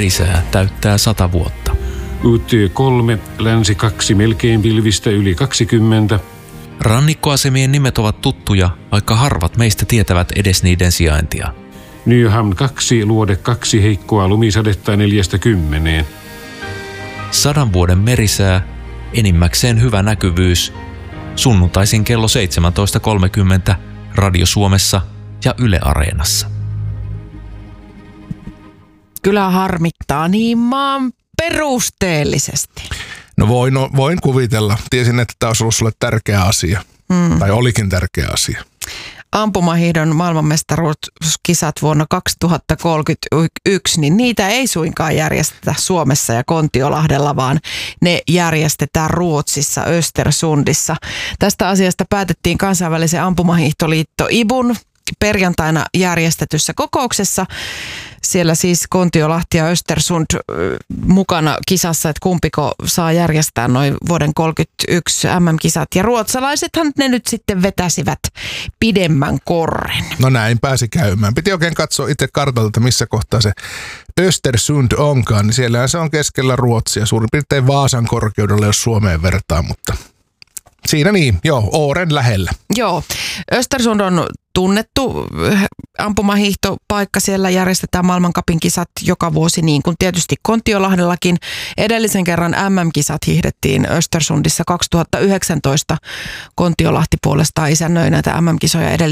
merisää täyttää 100 vuotta. UT3, länsi 2, melkein pilvistä yli 20. Rannikkoasemien nimet ovat tuttuja, vaikka harvat meistä tietävät edes niiden sijaintia. Nyham 2, luode 2, heikkoa lumisadetta 4–10. 100 vuoden merisää, enimmäkseen hyvä näkyvyys. Sunnuntaisin kello 17.30 Radio Suomessa ja Yle Areenassa. Kyllä harmittaa niin maan perusteellisesti. No voin kuvitella. Tiesin, että tämä olisi ollut sulle tärkeä asia. Tai olikin tärkeä asia. Ampumahiihdon maailmanmestaruuskisat vuonna 2031, niin niitä ei suinkaan järjestetä Suomessa ja Kontiolahdella, vaan ne järjestetään Ruotsissa, Östersundissa. Tästä asiasta päätettiin kansainvälisen ampumahiihtoliitto IBUn perjantaina järjestetyssä kokouksessa. Siellä siis Kontiolahti ja Östersund mukana kisassa, että kumpiko saa järjestää noin vuoden 31 MM-kisat. Ja ruotsalaisethan ne nyt sitten vetäsivät pidemmän korren. No näin pääsi käymään. Piti oikein katsoa itse kartalta, missä kohtaa se Östersund onkaan. Niin siellähän se on keskellä Ruotsia, suurin piirtein Vaasan korkeudella, jos Suomeen vertaa, mutta siinä niin, joo, Åren lähellä. Joo, Östersund on tunnettu ampumahiihtopaikka. Siellä järjestetään maailmancupin kisat joka vuosi, niin kuin tietysti Kontiolahdellakin. Edellisen kerran MM-kisat hiihdettiin Östersundissa 2019. Kontiolahti puolestaan isännöi näitä MM-kisoja